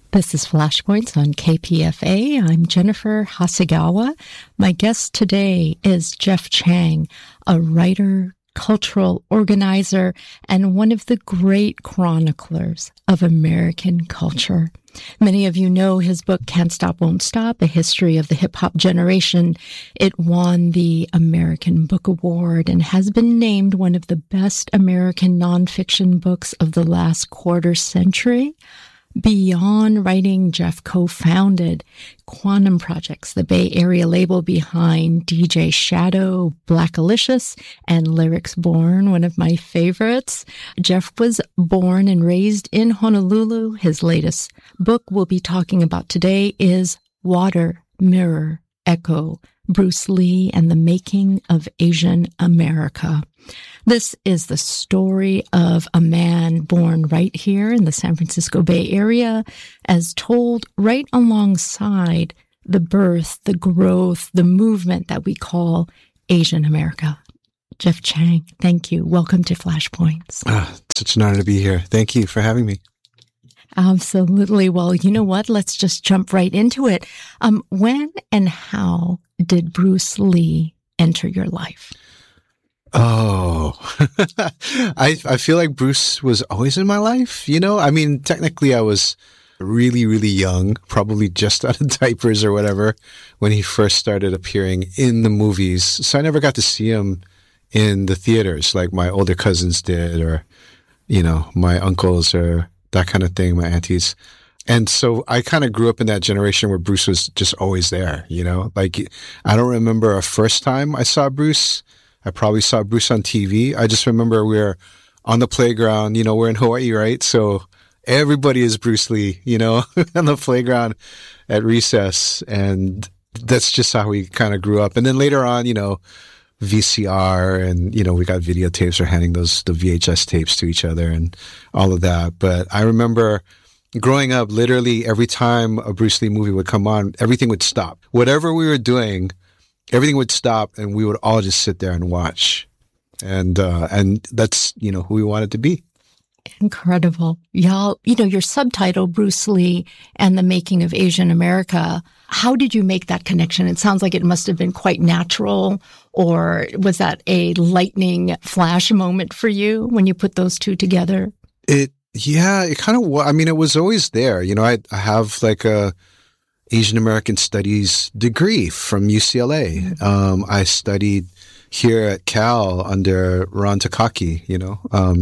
This is Flashpoints on KPFA. I'm Jennifer Hasegawa. My guest today is Jeff Chang, a writer, cultural organizer, and one of the great chroniclers of American culture. Many of you know his book, Can't Stop, Won't Stop, A History of the Hip-Hop Generation. It won the American Book Award and has been named one of the best American nonfiction books of the last quarter century. Beyond writing, Jeff co-founded Quantum Projects, the Bay Area label behind DJ Shadow, Blackalicious, and Lyrics Born, one of my favorites. Jeff was born and raised in Honolulu. His latest book we'll be talking about today is Water, Mirror, Echo, Bruce Lee and the Making of Asian America. This is the story of a man born right here in the San Francisco Bay Area, as told right alongside the birth, the growth, the movement that we call Asian America. Jeff Chang, thank you. Welcome to Flashpoints. Such an honor to be here. Thank you for having me. Absolutely. Well, you know what? Let's just jump right into it. When and how did Bruce Lee enter your life? Oh, I feel like Bruce was always in my life, you know? I mean, technically I was really, really young, probably just out of diapers or whatever, when he first started appearing in the movies. So I never got to see him in the theaters like my older cousins did, or, you know, my uncles or that kind of thing, my aunties. And so I kind of grew up in that generation where Bruce was just always there, you know? Like, I don't remember a first time I saw Bruce. I probably saw Bruce on TV. I just remember we were on the playground, you know, we're in Hawaii, right? So everybody is Bruce Lee, you know, on the playground at recess. And that's just how we kind of grew up. And then later on, you know, VCR and, you know, we got videotapes or handing the VHS tapes to each other and all of that. But I remember growing up, literally every time a Bruce Lee movie would come on, everything would stop. Whatever we were doing, everything would stop and we would all just sit there and watch. And that's, you know, who we wanted to be. Incredible. Y'all, you know, your subtitle, Bruce Lee and the Making of Asian America, how did you make that connection? It sounds like it must have been quite natural, or was that a lightning flash moment for you when you put those two together? It kind of was. I mean, it was always there. You know, I have like a Asian American Studies degree from UCLA. I studied here at Cal under Ron Takaki, you know,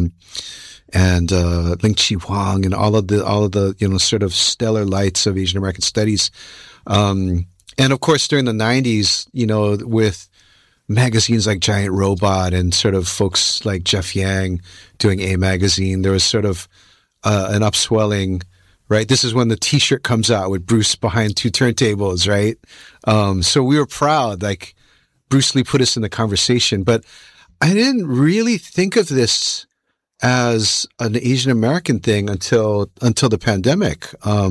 and Ling Chi Huang and all of the, you know, sort of stellar lights of Asian American Studies. And of course, during the 90s, you know, with magazines like Giant Robot and sort of folks like Jeff Yang doing A Magazine, there was sort of an upswelling. Right. This is when the T-shirt comes out with Bruce behind two turntables. Right. So we were proud, like Bruce Lee put us in the conversation, but I didn't really think of this as an Asian American thing until the pandemic.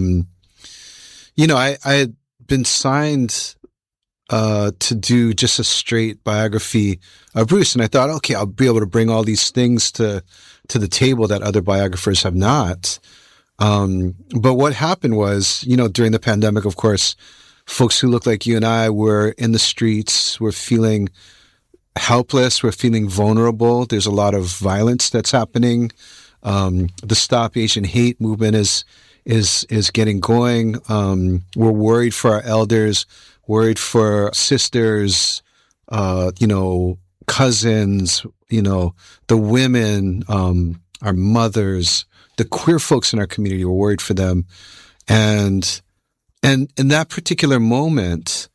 You know, I had been signed to do just a straight biography of Bruce, and I thought, okay, I'll be able to bring all these things to the table that other biographers have not. But what happened was, you know, during the pandemic, of course, folks who look like you and I were in the streets, we're feeling helpless, we're feeling vulnerable. There's a lot of violence that's happening. The Stop Asian Hate movement is getting going. We're worried for our elders, worried for sisters, you know, cousins, you know, the women, our mothers, the queer folks in our community were worried for them. And in that particular moment,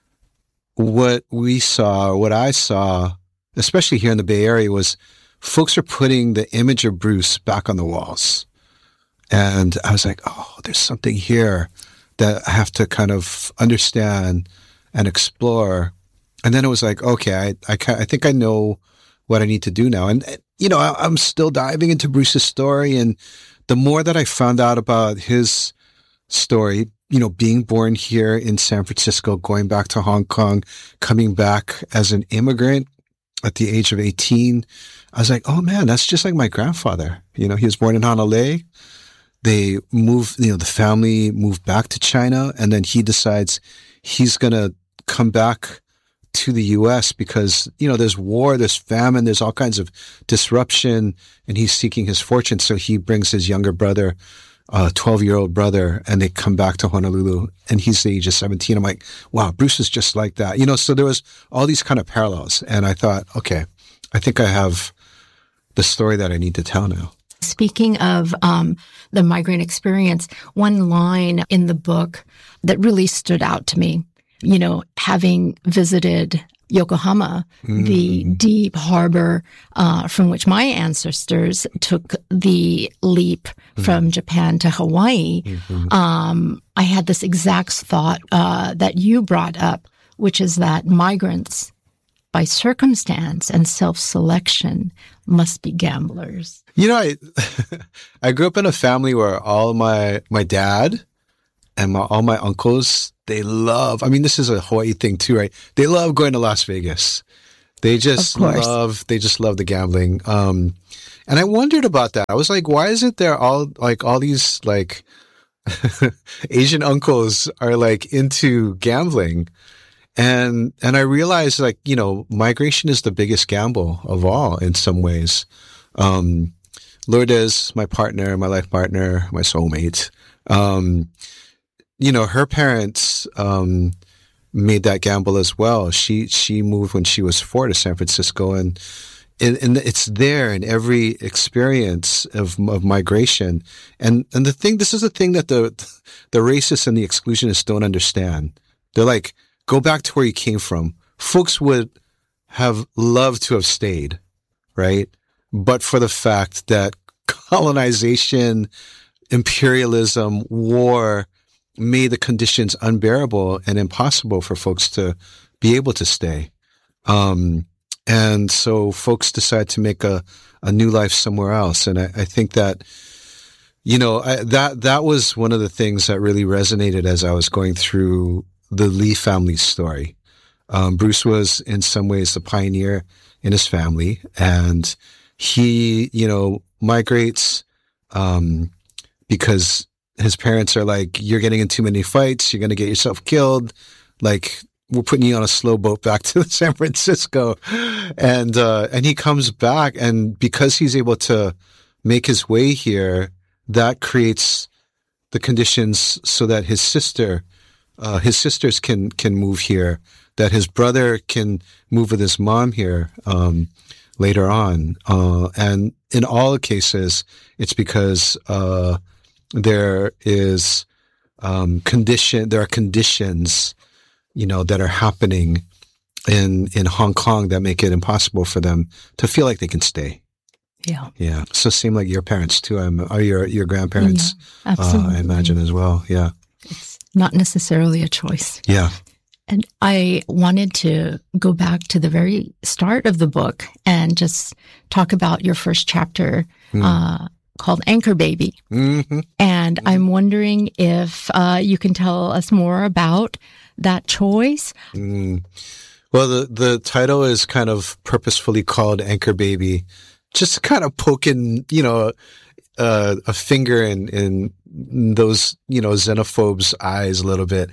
what I saw, especially here in the Bay Area, was folks are putting the image of Bruce back on the walls. And I was like, oh, there's something here that I have to kind of understand and explore. And then it was like, okay, I think I know what I need to do now. And, you know, I'm still diving into Bruce's story. And the more that I found out about his story, you know, being born here in San Francisco, going back to Hong Kong, coming back as an immigrant at the age of 18, I was like, oh man, that's just like my grandfather. You know, he was born in Honolulu, they move, the family moved back to China, and then he decides he's going to come back to the U.S. because, there's war, there's famine, there's all kinds of disruption, and he's seeking his fortune. So he brings his younger brother, 12-year-old brother, and they come back to Honolulu, and he's the age of 17. I'm like, wow, Bruce is just like that. So there was all these kind of parallels. And I thought, okay, I think I have the story that I need to tell now. Speaking of the migrant experience, one line in the book that really stood out to me, having visited Yokohama, the deep harbor from which my ancestors took the leap from Japan to Hawaii, I had this exact thought that you brought up, which is that migrants, by circumstance and self-selection, must be gamblers. I grew up in a family where all my dad and all my uncles, they love, this is a Hawaii thing too, right? They love going to Las Vegas. They just love the gambling. And I wondered about that. I was like, why isn't there all these Asian uncles are into gambling? And I realized migration is the biggest gamble of all in some ways. Lourdes, my partner, my life partner, my soulmate, her parents made that gamble as well. She moved when she was 4 to San Francisco, and it's there in every experience of migration. And this is the thing that the racists and the exclusionists don't understand. They're like, go back to where you came from. Folks would have loved to have stayed, right? But for the fact that colonization, imperialism, war made the conditions unbearable and impossible for folks to be able to stay. And so folks decide to make a new life somewhere else. And I think that, that was one of the things that really resonated as I was going through the Lee family story. Bruce was in some ways the pioneer in his family, and he, migrates, because his parents are like, you're getting in too many fights. You're going to get yourself killed. We're putting you on a slow boat back to San Francisco. And he comes back, and because he's able to make his way here, that creates the conditions so that his sisters can move here, that his brother can move with his mom here, later on. And in all cases, it's because, there are conditions, that are happening in Hong Kong that make it impossible for them to feel like they can stay. Yeah. Yeah. So same like your parents too. Or your grandparents, absolutely. I imagine as well. Yeah. It's not necessarily a choice. Yeah. And I wanted to go back to the very start of the book and just talk about your first chapter, called Anchor Baby. Mm-hmm. And I'm wondering if you can tell us more about that choice. Well, the title is kind of purposefully called Anchor Baby, just kind of poking, a finger in those, xenophobes' eyes a little bit.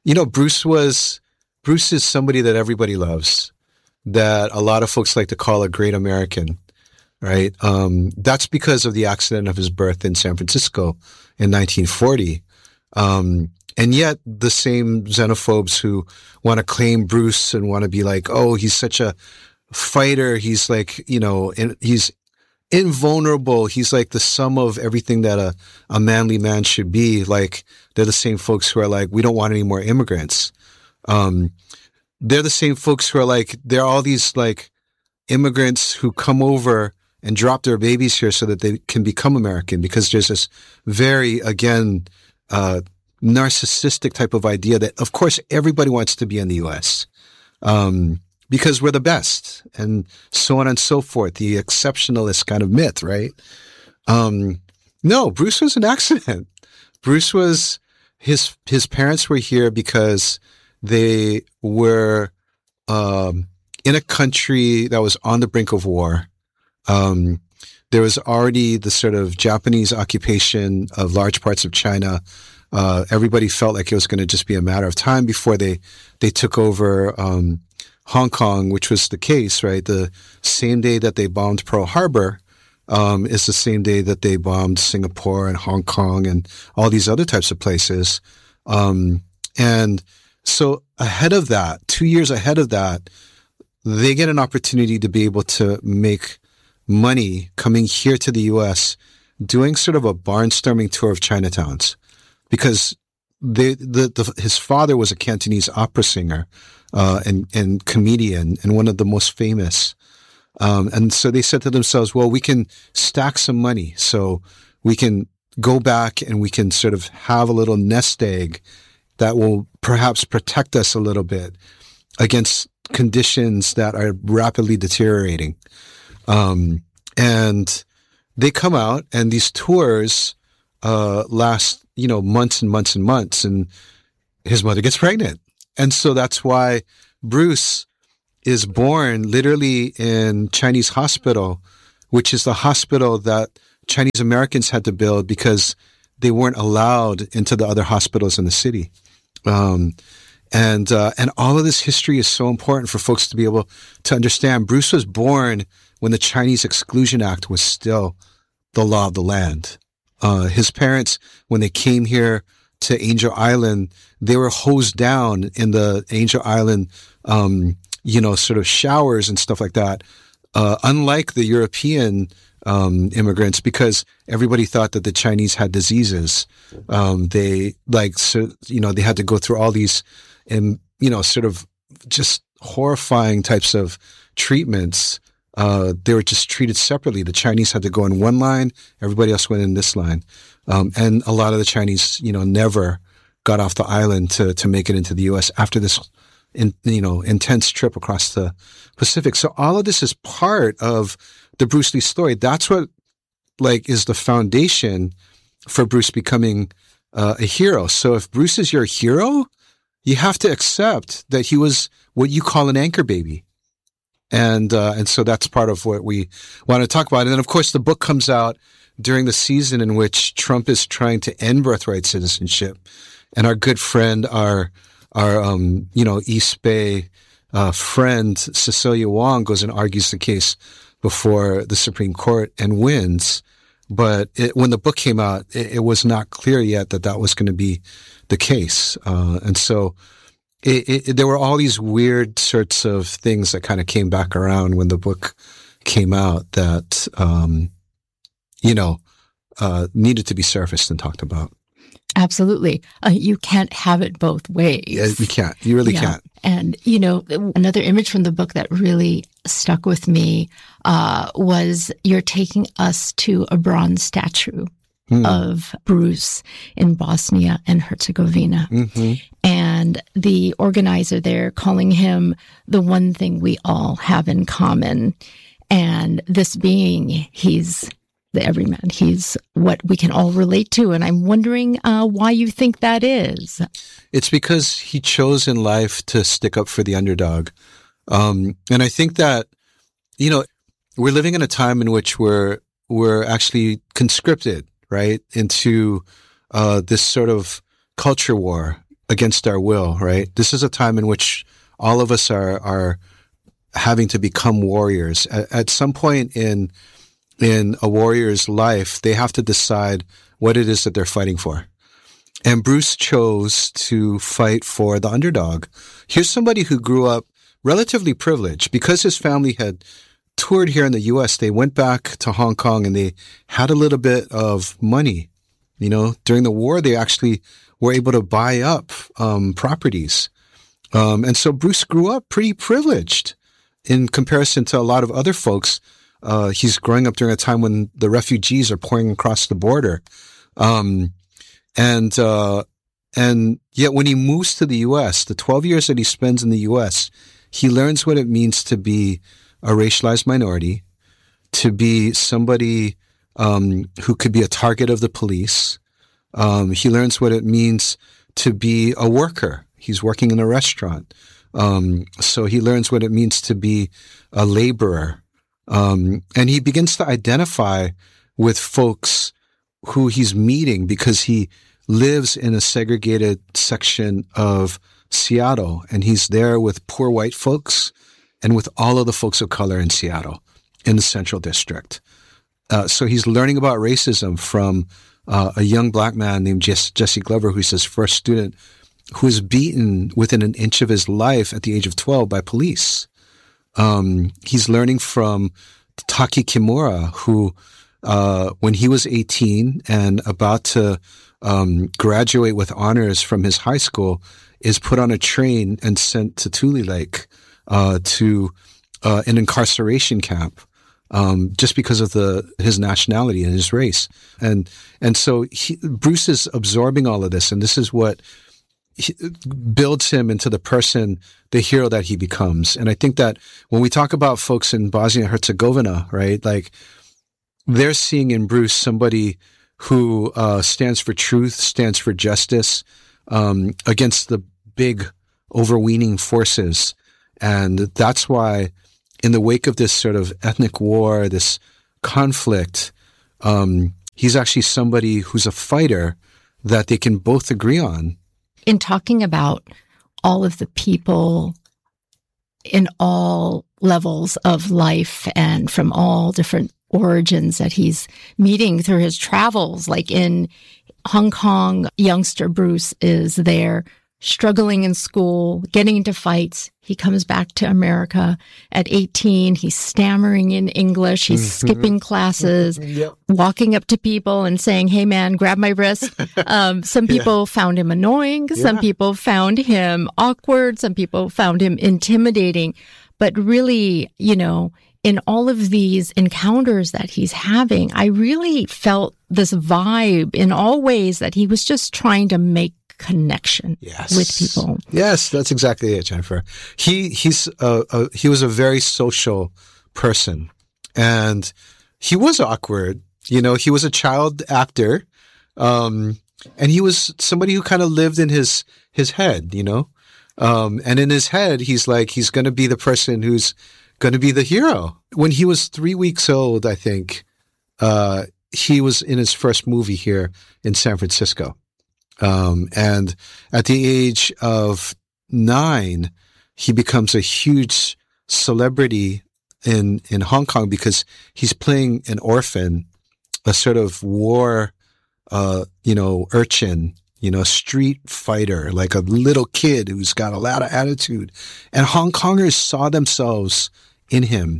Bruce is somebody that everybody loves, that a lot of folks like to call a great American. Right. That's because of the accident of his birth in San Francisco in 1940. And yet the same xenophobes who want to claim Bruce and want to be like, oh, he's such a fighter. He's he's invulnerable. He's like the sum of everything that a manly man should be. They're the same folks who are like, we don't want any more immigrants. They're the same folks who are like, there are all these immigrants who come over and drop their babies here so that they can become American, because there's this very, again, narcissistic type of idea that, of course, everybody wants to be in the U.S. Because we're the best, and so on and so forth, the exceptionalist kind of myth, right? No, Bruce was an accident. Bruce was, his parents were here because they were in a country that was on the brink of war. there was already the sort of Japanese occupation of large parts of China. Everybody felt like it was going to just be a matter of time before they took over Hong Kong, which was the case, right? The same day that they bombed Pearl Harbor is the same day that they bombed Singapore and Hong Kong and all these other types of places. And so ahead of that, 2 years ahead of that, they get an opportunity to be able to make money coming here to the U.S., doing sort of a barnstorming tour of Chinatowns, because his father was a Cantonese opera singer and comedian and one of the most famous. And so they said to themselves, well, we can stack some money so we can go back and we can sort of have a little nest egg that will perhaps protect us a little bit against conditions that are rapidly deteriorating. And they come out, and these tours last, months and months and months, and his mother gets pregnant. And so that's why Bruce is born literally in Chinese hospital, which is the hospital that Chinese Americans had to build because they weren't allowed into the other hospitals in the city. And all of this history is so important for folks to be able to understand. Bruce was born when the Chinese Exclusion Act was still the law of the land. His parents, when they came here to Angel Island, they were hosed down in the Angel Island, sort of showers and stuff like that. Unlike the European immigrants, because everybody thought that the Chinese had diseases. They had to go through all these, sort of just horrifying types of treatments. They were just treated separately. The Chinese had to go in one line, everybody else went in this line. And a lot of the Chinese, never got off the island to make it into the U.S. after this, intense trip across the Pacific. So all of this is part of the Bruce Lee story. That's what, is the foundation for Bruce becoming a hero. So if Bruce is your hero, you have to accept that he was what you call an anchor baby. And so that's part of what we want to talk about. And then, of course, the book comes out during the season in which Trump is trying to end birthright citizenship. And our good friend, our East Bay friend, Cecilia Wong, goes and argues the case before the Supreme Court and wins. But when the book came out, it was not clear yet that was going to be the case. And so there were all these weird sorts of things that kind of came back around when the book came out that, needed to be surfaced and talked about. Absolutely. You can't have it both ways. Yeah, you can't. You really can't. And, another image from the book that really stuck with me was you're taking us to a bronze statue of Bruce in Bosnia and Herzegovina. Mm-hmm. And the organizer there calling him the one thing we all have in common. And this being, he's the everyman. He's what we can all relate to. And I'm wondering why you think that is. It's because he chose in life to stick up for the underdog. And I think that, we're living in a time in which we're actually conscripted, right, into this sort of culture war against our will, right? This is a time in which all of us are having to become warriors. At some point in a warrior's life, they have to decide what it is that they're fighting for. And Bruce chose to fight for the underdog. Here's somebody who grew up relatively privileged. Because his family had toured here in the U.S., they went back to Hong Kong and they had a little bit of money. During the war, they actually were able to buy up properties. And so Bruce grew up pretty privileged in comparison to a lot of other folks. He's growing up during a time when the refugees are pouring across the border. And yet when he moves to the U.S., the 12 years that he spends in the U.S., he learns what it means to be a racialized minority, to be somebody who could be a target of the police. He learns what it means to be a worker. He's working in a restaurant. So he learns what it means to be a laborer. And he begins to identify with folks who he's meeting because he lives in a segregated section of Seattle, and he's there with poor white folks and with all of the folks of color in Seattle in the Central District. So he's learning about racism from a young black man named Jesse Glover, who's his first student, who was beaten within an inch of his life at the age of 12 by police. He's learning from Taki Kimura, who, when he was 18 and about to graduate with honors from his high school, is put on a train and sent to Tule Lake to an incarceration camp just because of his nationality and his race. And so Bruce is absorbing all of this, and this is what builds him into the person, the hero that he becomes. And I think that when we talk about folks in Bosnia and Herzegovina, right, like they're seeing in Bruce somebody who stands for truth, stands for justice against the big overweening forces. And that's why in the wake of this sort of ethnic war, this conflict, he's actually somebody who's a fighter that they can both agree on. In talking about all of the people in all levels of life and from all different origins that he's meeting through his travels, like in Hong Kong, youngster Bruce is there struggling in school, getting into fights. He comes back to America at 18. He's stammering in English. He's skipping classes, walking up to people and saying, "Hey, man, grab my wrist." Some people found him annoying. Some people found him awkward. Some people found him intimidating. But really, in all of these encounters that he's having, I really felt this vibe in all ways that he was just trying to make connection with people. Yes, that's exactly it, Jennifer. He was a very social person, and he was awkward. He was a child actor, and he was somebody who kind of lived in his head, and in his head, he's going to be the person who's going to be the hero. When he was 3 weeks old, I think, he was in his first movie here in San Francisco. And at the age of 9, he becomes a huge celebrity in Hong Kong because he's playing an orphan, a sort of war, urchin, street fighter, like a little kid who's got a lot of attitude. And Hong Kongers saw themselves in him.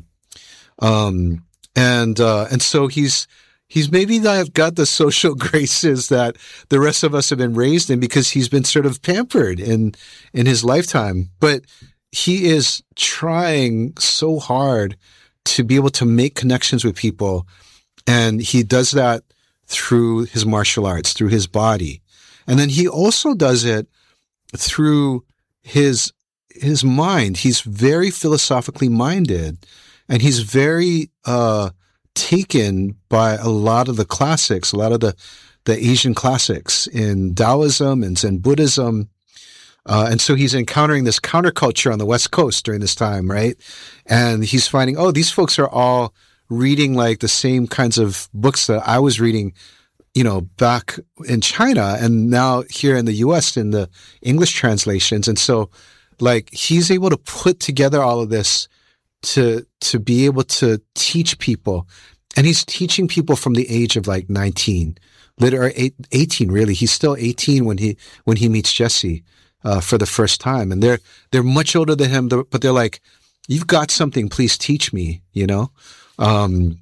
And so he's maybe not got the social graces that the rest of us have been raised in because he's been sort of pampered in his lifetime. But he is trying so hard to be able to make connections with people. And he does that through his martial arts, through his body. And then he also does it through his mind. He's very philosophically minded, and he's very taken by a lot of the classics, a lot of the Asian classics in Taoism and Zen Buddhism. And so he's encountering this counterculture on the West Coast during this time, right? And he's finding, these folks are all reading like the same kinds of books that I was reading, back in China and now here in the US in the English translations. And so he's able to put together all of this to be able to teach people. And he's teaching people from the age of 19, or 18 really. He's still 18 when he meets Jesse for the first time. And they're much older than him, but they're like, "You've got something, please teach me," And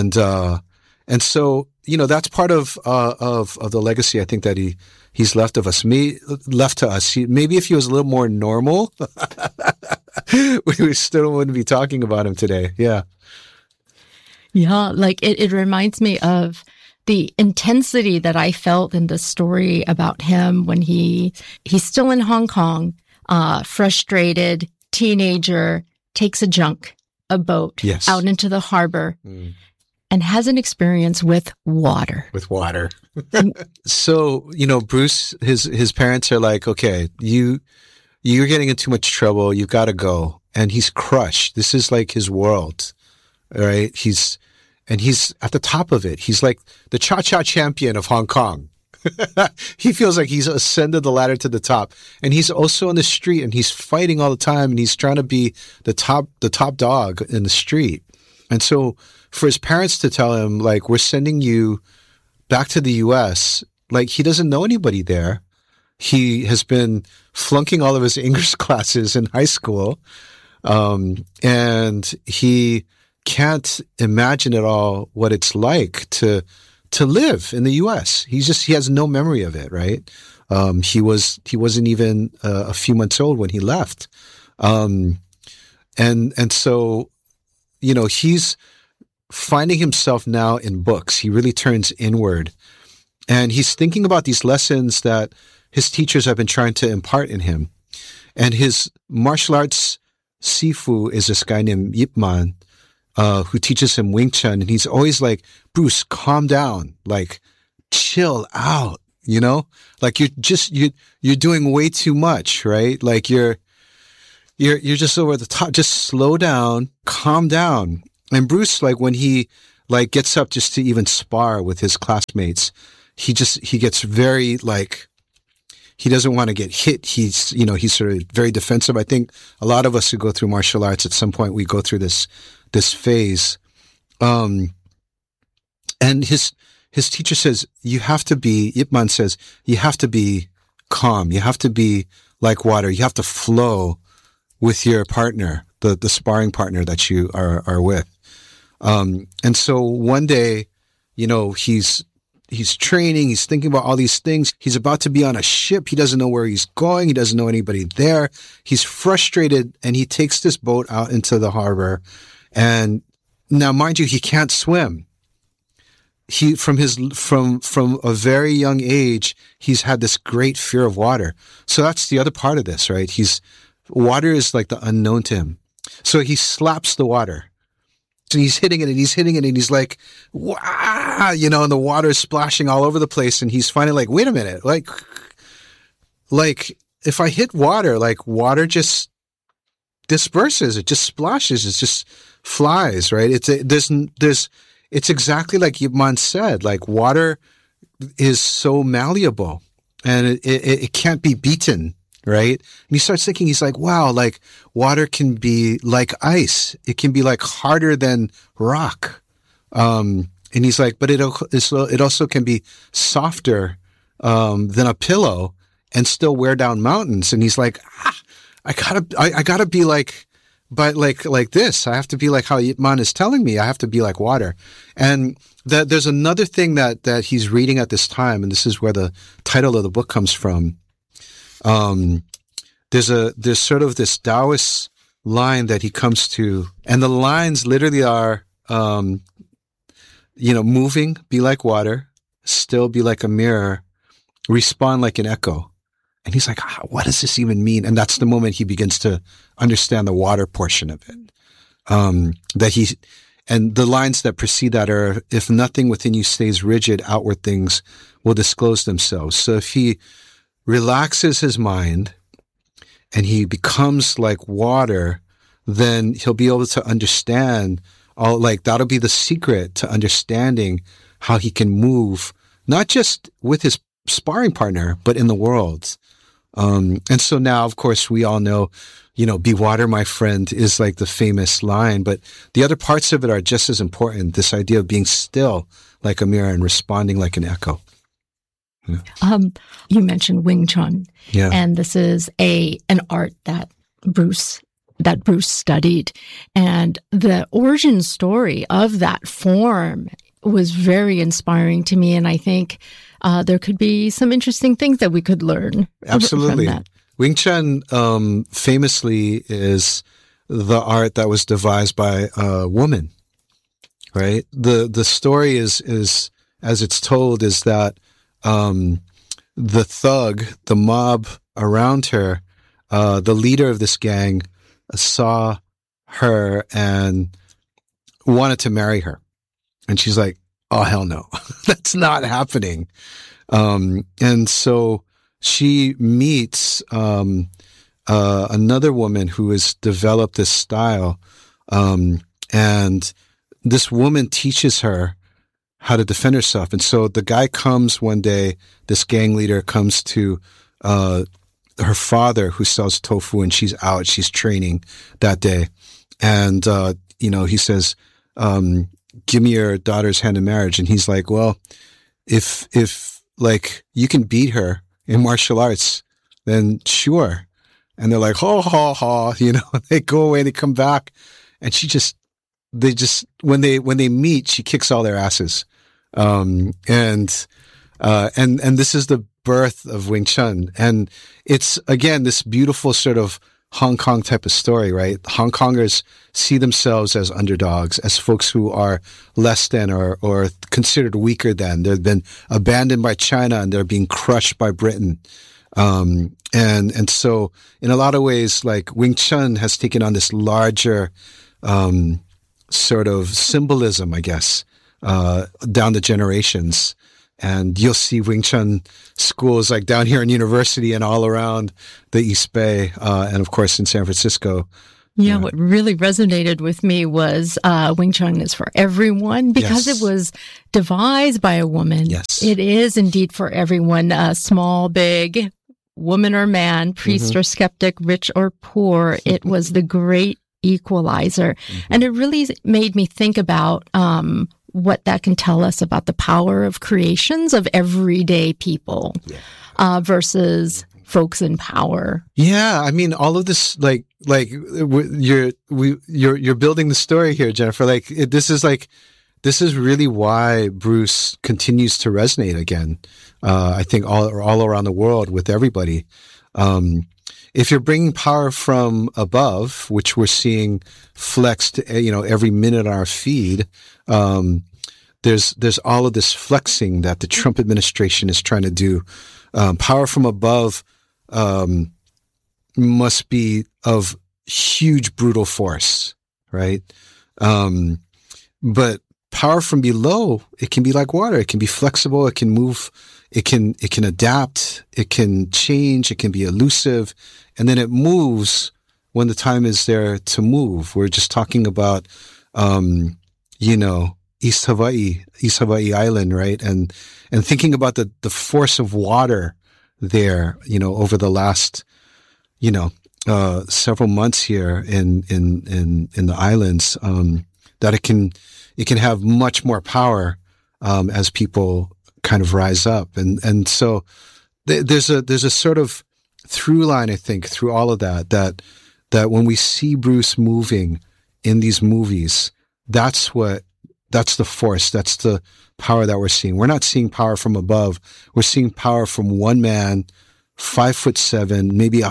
so, that's part of the legacy I think that he's left to us. Maybe if he was a little more normal, we still wouldn't be talking about him today. Yeah. Yeah, it reminds me of the intensity that I felt in the story about him when he's still in Hong Kong, frustrated, teenager, takes a boat out into the harbor and has an experience with water. So, Bruce, his parents are like, "Okay, you're getting in too much trouble. You've got to go." And he's crushed. This is like his world. right? He's at the top of it. He's like the cha-cha champion of Hong Kong. He feels like he's ascended the ladder to the top, and he's also on the street, and he's fighting all the time, and he's trying to be the top dog in the street. And so for his parents to tell him, like, we're sending you back to the U.S., like, he doesn't know anybody there. He has been flunking all of his English classes in high school, and he can't imagine at all what it's like to live in the U.S. He has no memory of it, right? He wasn't even a few months old when he left. And so, you know, he's finding himself now in books. He really turns inward, and he's thinking about these lessons that his teachers have been trying to impart in him. And his martial arts sifu is this guy named Yip Man, who teaches him Wing Chun, and he's always like, Bruce, calm down, like, chill out, you know, like you're doing way too much, right? Like you're just over the top. Just slow down, calm down. And Bruce, like, when he like gets up just to even spar with his classmates, he gets very like, he doesn't want to get hit. He's sort of very defensive. I think a lot of us who go through martial arts at some point, we go through this phase. And his teacher says, Yip Man says, you have to be calm. You have to be like water. You have to flow with your partner, the sparring partner that you are with. And so one day, you know, he's training, he's thinking about all these things. He's about to be on a ship. He doesn't know where he's going. He doesn't know anybody there. He's frustrated, and he takes this boat out into the harbor. And now, mind you, he can't swim. He, from a very young age, he's had this great fear of water. So that's the other part of this, right? Water is like the unknown to him. So he slaps the water. And he's hitting it, and he's like, wow, you know, and the water is splashing all over the place. And he's finally like, wait a minute, like if I hit water, like, water just disperses, it just splashes, it just flies, right? It's exactly like Yip Man said, like, water is so malleable, and it can't be beaten. Right? And he starts thinking, he's like, wow, like, water can be like ice. It can be like harder than rock. And he's like, but it also can be softer, than a pillow and still wear down mountains. And he's like, I gotta be like, but like this, I have to be like how Yip Man is telling me. I have to be like water. And that there's another thing that he's reading at this time. And this is where the title of the book comes from. There's sort of this Taoist line that he comes to, and the lines literally are, moving, be like water, still be like a mirror, respond like an echo. And he's like, what does this even mean? And that's the moment he begins to understand the water portion of it. And the lines that precede that are, if nothing within you stays rigid, outward things will disclose themselves. So if he relaxes his mind and he becomes like water, then he'll be able to understand that'll be the secret to understanding how he can move, not just with his sparring partner, but in the world. And so now, of course, we all know, be water, my friend, is like the famous line, but the other parts of it are just as important. This idea of being still like a mirror and responding like an echo. Yeah. You mentioned Wing Chun, and this is an art that Bruce studied, and the origin story of that form was very inspiring to me, and I think there could be some interesting things that we could learn. Absolutely, from that. Wing Chun famously is the art that was devised by a woman, right? The story is as it's told is that the thug, the mob around her, the leader of this gang saw her and wanted to marry her. And she's like, oh, hell no, that's not happening. And so she meets, another woman who has developed this style. And this woman teaches her how to defend herself. And so the guy comes one day, this gang leader comes to her father who sells tofu, and she's out, she's training that day. And, he says, give me your daughter's hand in marriage. And he's like, well, if like you can beat her in martial arts, then sure. And they're like, ha, ha, ha, they go away, they come back. And when they meet, she kicks all their asses. And this is the birth of Wing Chun. And it's, again, this beautiful sort of Hong Kong type of story, right? Hong Kongers see themselves as underdogs, as folks who are less than or considered weaker than. They've been abandoned by China and they're being crushed by Britain. And so in a lot of ways, like Wing Chun has taken on this larger, sort of symbolism, I guess, down the generations. And you'll see Wing Chun schools like down here in University and all around the East Bay, and of course in San Francisco. Yeah, what really resonated with me was Wing Chun is for everyone because it was devised by a woman. Yes. It is indeed for everyone, small, big, woman or man, priest or skeptic, rich or poor. It was the great equalizer. And it really made me think about what that can tell us about the power of creations of everyday people versus folks in power. Yeah, I mean, all of this, like you're building the story here, Jennifer. This is really why Bruce continues to resonate again. I think all around the world with everybody. If you're bringing power from above, which we're seeing flexed, every minute on our feed, there's all of this flexing that the Trump administration is trying to do. Power from above must be of huge, brutal force, right? But power from below, it can be like water. It can be flexible. It can move. It can adapt. It can change. It can be elusive. And then it moves when the time is there to move. We're just talking about, East Hawaii Island, right? And thinking about the force of water there, over the last, several months here in the islands, that it can have much more power, as people kind of rise up. And so there's a sort of through line, I think, through all of that when we see Bruce moving in these movies, that's the force, that's the power that we're seeing. We're not seeing power from above. We're seeing power from one man, 5'7", maybe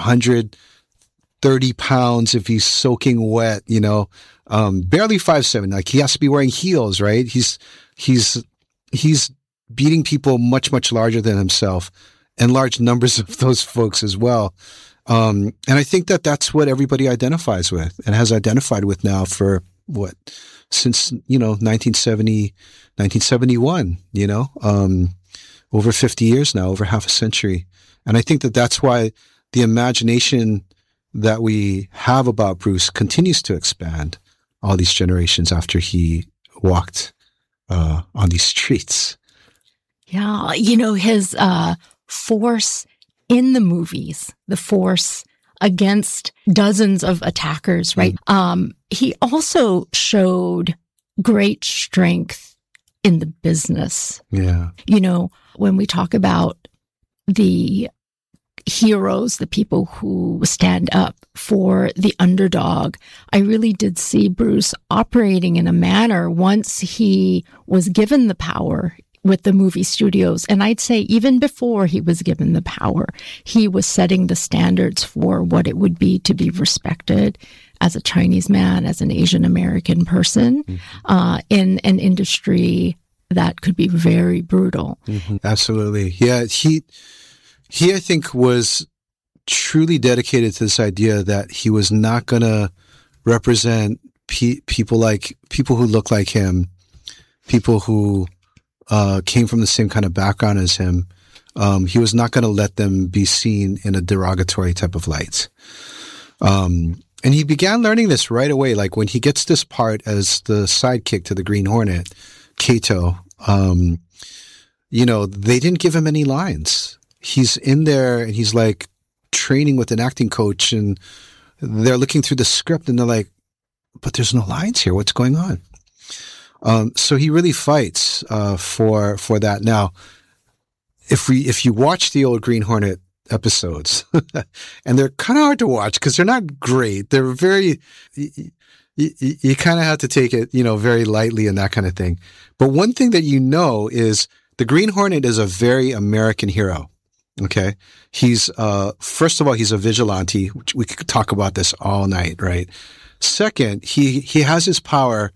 130 pounds if he's soaking wet, barely 5'7". Like, he has to be wearing heels, right? He's beating people much, much larger than himself, and large numbers of those folks as well. And I think that's what everybody identifies with and has identified with now for since 1970, 1971, over 50 years now, over half a century. And I think that's why the imagination that we have about Bruce continues to expand all these generations after he walked on these streets. Yeah, his force in the movies, the force against dozens of attackers, right? He also showed great strength in the business. Yeah. When we talk about the heroes, the people who stand up for the underdog, I really did see Bruce operating in a manner once he was given the power with the movie studios. And I'd say even before he was given the power, he was setting the standards for what it would be to be respected as a Chinese man, as an Asian American person, in an industry that could be very brutal. Mm-hmm. Absolutely. Yeah. He, I think, was truly dedicated to this idea that he was not going to represent people who look like him, people who came from the same kind of background as him. He was not going to let them be seen in a derogatory type of light. And he began learning this right away. Like when he gets this part as the sidekick to the Green Hornet, Kato, they didn't give him any lines. He's in there and he's like training with an acting coach, and they're looking through the script and they're like, but there's no lines here. What's going on? So he really fights for that. Now, if you watch the old Green Hornet episodes, and they're kind of hard to watch because they're not great. They're very, you kind of have to take it, very lightly and that kind of thing. But one thing that is the Green Hornet is a very American hero. Okay. He's, first of all, he's a vigilante, which we could talk about this all night, right? Second, he has his power,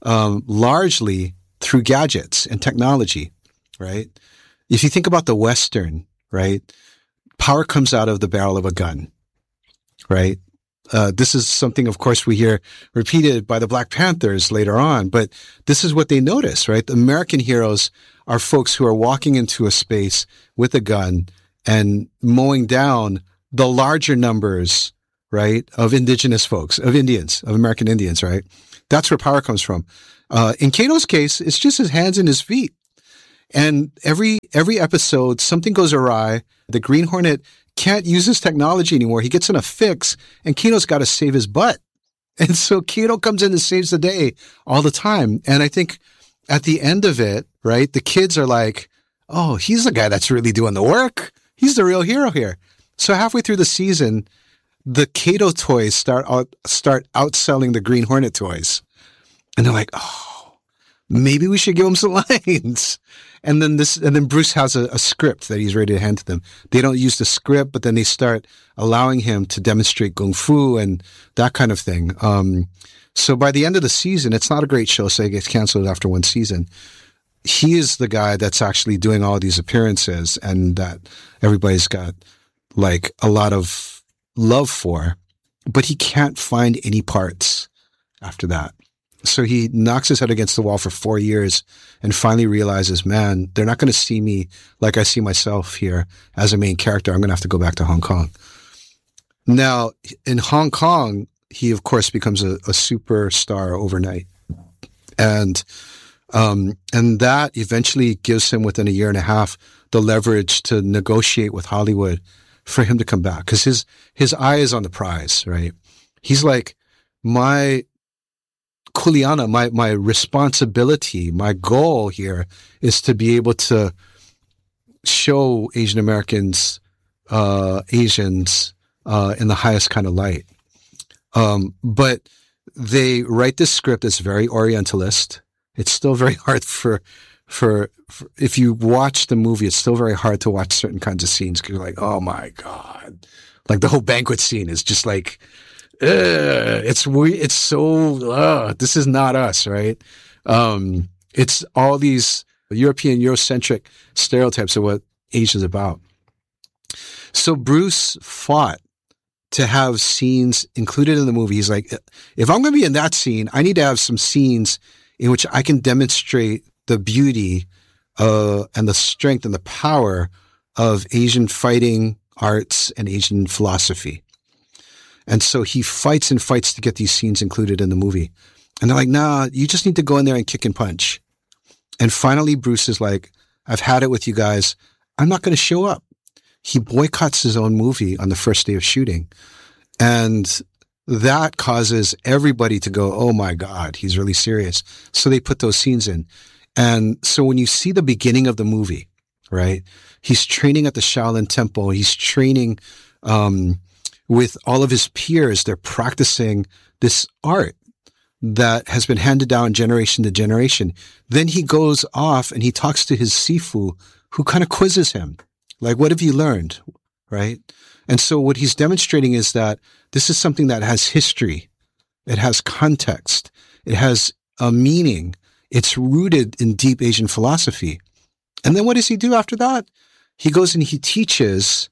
largely through gadgets and technology, right? If you think about the Western, right? Power comes out of the barrel of a gun, right? This is something, of course, we hear repeated by the Black Panthers later on, but this is what they notice, right? The American heroes are folks who are walking into a space with a gun and mowing down the larger numbers, right, of indigenous folks, of Indians, of American Indians, right? That's where power comes from. In Kato's case, it's just his hands and his feet. And every episode, something goes awry. The Green Hornet can't use his technology anymore. He gets in a fix, and Kato's got to save his butt. And so Kato comes in and saves the day all the time. And I think at the end of it, right, the kids are like, oh, he's the guy that's really doing the work. He's the real hero here. So halfway through the season, the Kato toys start outselling the Green Hornet toys. And they're like, oh, maybe we should give him some lines. And then Bruce has a script that he's ready to hand to them. They don't use the script, but then they start allowing him to demonstrate kung fu and that kind of thing. So by the end of the season, it's not a great show, so it gets canceled after one season. He is the guy that's actually doing all these appearances and that everybody's got like a lot of love for, but he can't find any parts after that. So he knocks his head against the wall for 4 years and finally realizes, man, they're not going to see me like I see myself here as a main character. I'm going to have to go back to Hong Kong. Now, in Hong Kong, he, of course, becomes a superstar overnight. And that eventually gives him, within a year and a half, the leverage to negotiate with Hollywood for him to come back. Because his eye is on the prize, right? He's like, my kuleana, my responsibility, my goal here is to be able to show Asian Americans, Asians, in the highest kind of light. But they write this script that's very Orientalist. It's still very hard for if you watch the movie, it's still very hard to watch certain kinds of scenes because you're like, oh my God. Like the whole banquet scene is just like, it's weird. It's so, this is not us, right? It's all these European, Eurocentric stereotypes of what Asia's about. So Bruce fought to have scenes included in the movie. He's like, if I'm going to be in that scene, I need to have some scenes in which I can demonstrate the beauty and the strength and the power of Asian fighting arts and Asian philosophy. And so he fights and fights to get these scenes included in the movie. And they're like, nah, you just need to go in there and kick and punch. And finally, Bruce is like, I've had it with you guys. I'm not going to show up. He boycotts his own movie on the first day of shooting. And that causes everybody to go, oh my God, he's really serious. So they put those scenes in. And so when you see the beginning of the movie, right, he's training at the Shaolin Temple. He's training with all of his peers. They're practicing this art that has been handed down generation to generation. Then he goes off and he talks to his Sifu, who kind of quizzes him. Like, what have you learned? Right? And so what he's demonstrating is that this is something that has history. It has context. It has a meaning. It's rooted in deep Asian philosophy. And then what does he do after that? He goes and he teaches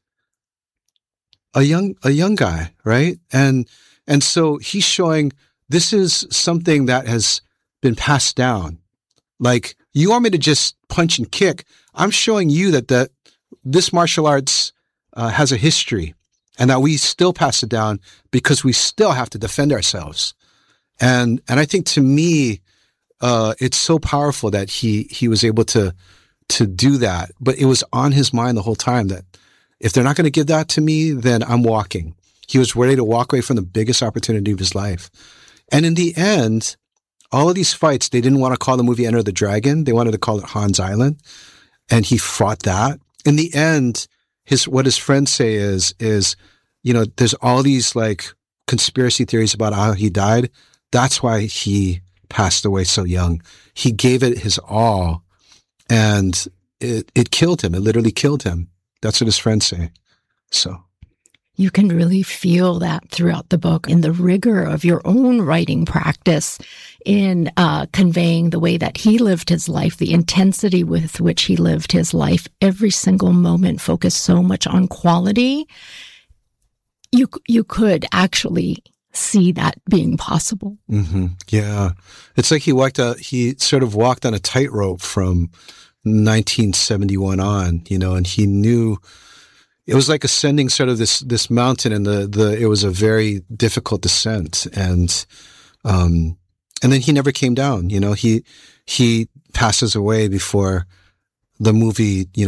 a young guy, right? And so he's showing this is something that has been passed down. Like, you want me to just punch and kick? I'm showing you that this martial arts has a history. and that we still pass it down because we still have to defend ourselves. And I think to me, it's so powerful that he was able to do that, but it was on his mind the whole time that if they're not going to give that to me, then I'm walking. He was ready to walk away from the biggest opportunity of his life. And in the end, all of these fights, they didn't want to call the movie Enter the Dragon. They wanted to call it Hans Island. And he fought that. In the end, what his friends say is, there's all these like conspiracy theories about how he died. That's why he passed away so young. He gave it his all, and it killed him. It literally killed him. That's what his friends say. So you can really feel that throughout the book in the rigor of your own writing practice in conveying the way that he lived his life, the intensity with which he lived his life. Every single moment focused so much on quality. You could actually see that being possible. Mm-hmm. Yeah. It's like he sort of walked on a tightrope from 1971 on, and he knew it was like ascending sort of this mountain, and it was a very difficult descent. And then he never came down, he passes away before the movie,